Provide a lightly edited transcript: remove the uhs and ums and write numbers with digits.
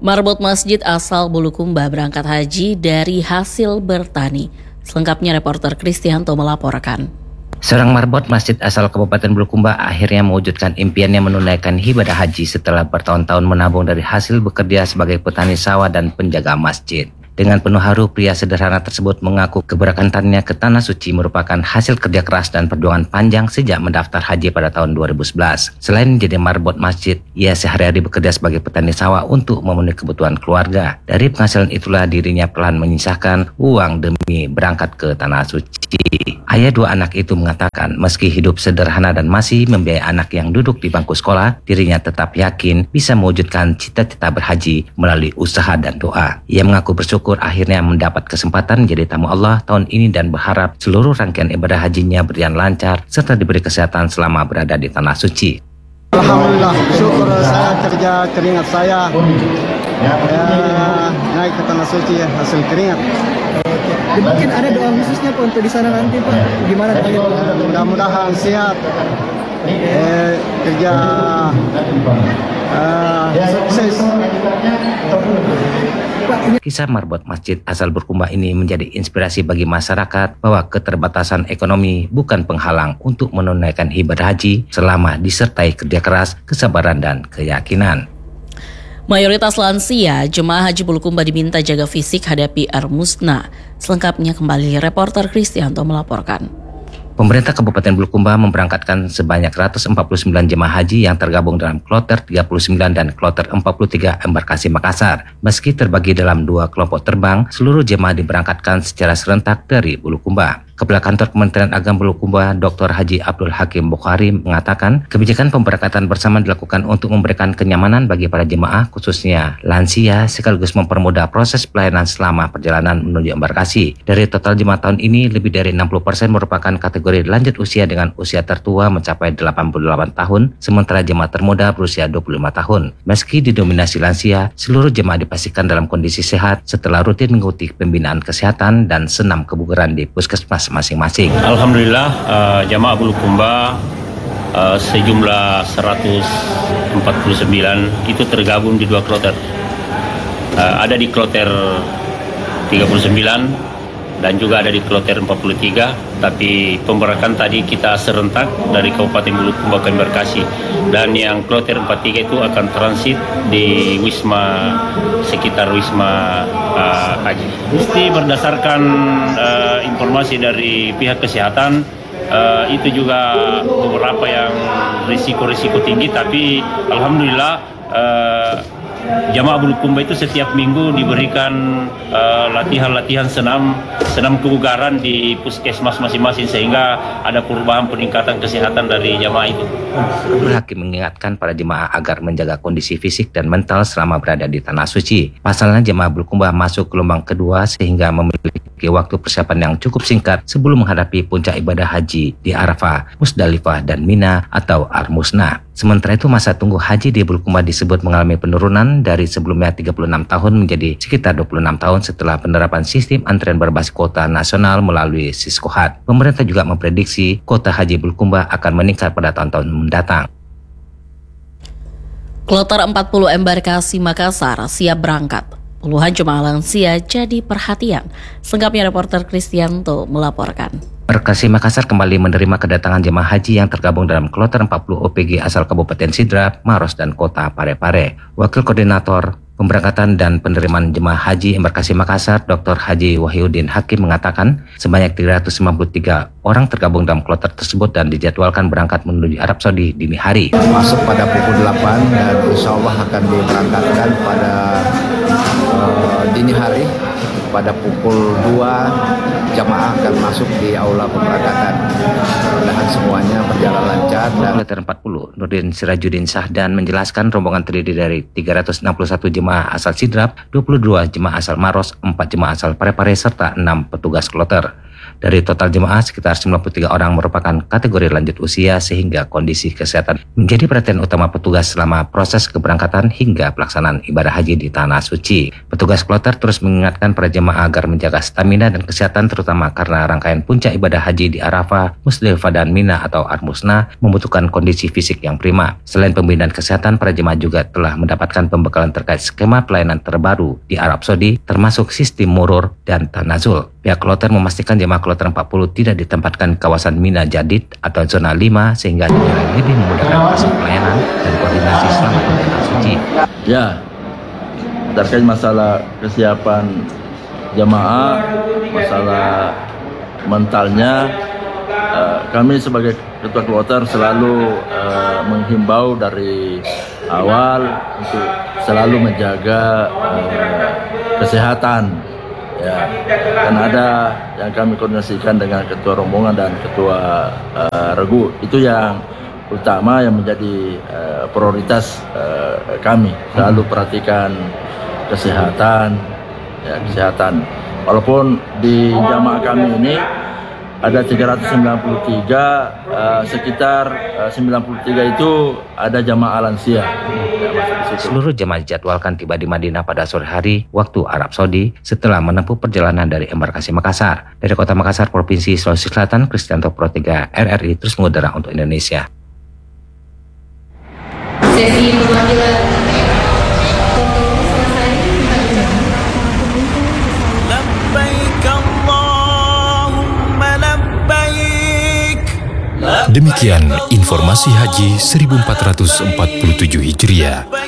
Marbot masjid asal Bulukumba berangkat haji dari hasil bertani. Selengkapnya reporter Kristianto melaporkan. Seorang marbot masjid asal Kabupaten Bulukumba akhirnya mewujudkan impiannya menunaikan ibadah haji setelah bertahun-tahun menabung dari hasil bekerja sebagai petani sawah dan penjaga masjid. Dengan penuh haru, pria sederhana tersebut mengaku keberangkatannya ke Tanah Suci merupakan hasil kerja keras dan perjuangan panjang sejak mendaftar haji pada tahun 2011. Selain menjadi marbot masjid, ia sehari-hari bekerja sebagai petani sawah untuk memenuhi kebutuhan keluarga. Dari penghasilan itulah dirinya perlahan menyisahkan uang demi berangkat ke Tanah Suci. Ayah dua anak itu mengatakan meski hidup sederhana dan masih membiayai anak yang duduk di bangku sekolah, dirinya tetap yakin bisa mewujudkan cita-cita berhaji melalui usaha dan doa. Ia mengaku bersyukur akhirnya mendapat kesempatan menjadi tamu Allah tahun ini dan berharap seluruh rangkaian ibadah hajinya berjalan lancar serta diberi kesehatan selama berada di Tanah Suci. Alhamdulillah, syukur saya kerja keringat saya naik ke Tanah Suci hasil keringat. Mungkin ada doa khususnya Pak untuk di sana nanti Pak, gimana doanya? Mudah-mudahan sehat, kerja sukses. Kisah marbot masjid asal Bulukumba ini menjadi inspirasi bagi masyarakat bahwa keterbatasan ekonomi bukan penghalang untuk menunaikan ibadah haji selama disertai kerja keras, kesabaran dan keyakinan. Mayoritas lansia, jemaah haji Bulukumba diminta jaga fisik hadapi air musnah. Selengkapnya kembali reporter Kristianto melaporkan. Pemerintah Kabupaten Bulukumba memberangkatkan sebanyak 149 jemaah haji yang tergabung dalam kloter 39 dan kloter 43 embarkasi Makassar. Meski terbagi dalam dua kelompok terbang, seluruh jemaah diberangkatkan secara serentak dari Bulukumba. Kepala Kantor Kementerian Agama Bulukumba, Dr. Haji Abdul Hakim Bukhari mengatakan, kebijakan pemberangkatan bersama dilakukan untuk memberikan kenyamanan bagi para jemaah, khususnya lansia, sekaligus mempermudah proses pelayanan selama perjalanan menuju embarkasi. Dari total jemaah tahun ini, lebih dari 60% merupakan kategori lanjut usia dengan usia tertua mencapai 88 tahun, sementara jemaah termuda berusia 25 tahun. Meski didominasi lansia, seluruh jemaah dipastikan dalam kondisi sehat setelah rutin mengikuti pembinaan kesehatan dan senam kebugaran di puskesmas masing-masing. Alhamdulillah, jamaah Bulukumba sejumlah 149 itu tergabung di dua kloter. Ada di kloter 39 dan juga ada di kloter 43, tapi pemberangkatan tadi kita serentak dari Kabupaten Bulukumba ke embarkasi, dan yang kloter 43 itu akan transit di Wisma, sekitar Wisma Haji. Mesti berdasarkan informasi dari pihak kesehatan, itu juga beberapa yang risiko-risiko tinggi, tapi alhamdulillah jamaah Bulukumba itu setiap minggu diberikan latihan senam kebugaran di puskesmas masing-masing, sehingga ada perubahan peningkatan kesehatan dari jamaah itu. Abdul Hakim mengingatkan para jemaah agar menjaga kondisi fisik dan mental selama berada di Tanah Suci. Pasalnya jemaah Bulukumba masuk gelombang kedua sehingga memiliki waktu persiapan yang cukup singkat sebelum menghadapi puncak ibadah haji di Arafah, Musdalifah dan Mina atau Ar-Musna. Sementara itu masa tunggu haji di Bulukumba disebut mengalami penurunan dari sebelumnya 36 tahun menjadi sekitar 26 tahun setelah penerapan sistem antrian berbasis kuota nasional melalui Siskohat. Pemerintah juga memprediksi kuota haji Bulukumba akan meningkat pada tahun-tahun mendatang. Kloter 40 embarkasi Makassar siap berangkat. Puluhan jemaah lansia jadi perhatian. Selengkapnya reporter Kristianto melaporkan. Embarkasi Makassar kembali menerima kedatangan jemaah haji yang tergabung dalam kloter 40 OPG asal Kabupaten Sidrap, Maros dan Kota Parepare. Wakil Koordinator Pemberangkatan dan Penerimaan Jemaah Haji Embarkasi Makassar, Dr. Haji Wahyudin Hakim mengatakan sebanyak 393 orang tergabung dalam kloter tersebut dan dijadwalkan berangkat menuju Arab Saudi dini hari. Masuk pada pukul 8 dan insya Allah akan diberangkatkan pada dini hari. Pada pukul 2 jamaah akan masuk di aula pemberangkatan. Mudah-mudahan semuanya berjalan lancar. Kloter 40, Nurdin Sirajuddin Sahdan menjelaskan rombongan terdiri dari 361 jemaah asal Sidrap, 22 jemaah asal Maros, 4 jemaah asal Parepare serta 6 petugas kloter. Dari total jemaah, sekitar 93 orang merupakan kategori lanjut usia sehingga kondisi kesehatan menjadi perhatian utama petugas selama proses keberangkatan hingga pelaksanaan ibadah haji di Tanah Suci. Petugas kloter terus mengingatkan para jemaah agar menjaga stamina dan kesehatan terutama karena rangkaian puncak ibadah haji di Arafah, Musdalifah dan Mina atau Armusna membutuhkan kondisi fisik yang prima. Selain pembinaan kesehatan, para jemaah juga telah mendapatkan pembekalan terkait skema pelayanan terbaru di Arab Saudi termasuk sistem murur dan tanazul. Pihak kloter memastikan jemaah kloter 40 tidak ditempatkan di kawasan Mina Jadid atau zona 5 sehingga dinilai lebih memudahkan proses pelayanan dan koordinasi selama Tanah Suci. Ya, terkait masalah kesiapan jemaah, masalah mentalnya, kami sebagai ketua kloter selalu menghimbau dari awal untuk selalu menjaga kesehatan. Ya, kan ada yang kami koordinasikan dengan ketua rombongan dan ketua regu. Itu yang utama yang menjadi prioritas kami. Selalu perhatikan kesehatan, ya, kesehatan. Walaupun di jamaah kami ini ada 393, sekitar 93 itu ada jamaah lansia. Seluruh jemaah dijadwalkan tiba di Madinah pada sore hari waktu Arab Saudi setelah menempuh perjalanan dari embarkasi Makassar. Dari kota Makassar, Provinsi Sulawesi Selatan, Kristianto Pro 3 RRI terus mengudara untuk Indonesia. Sesi perwakilan Demikian informasi Haji 1447 Hijriah